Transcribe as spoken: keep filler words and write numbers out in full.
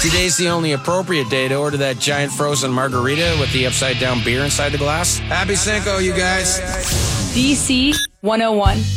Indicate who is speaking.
Speaker 1: Today's the only appropriate day to order that giant frozen margarita with the upside down beer inside the glass. Happy Cinco, you guys.
Speaker 2: D C one oh one.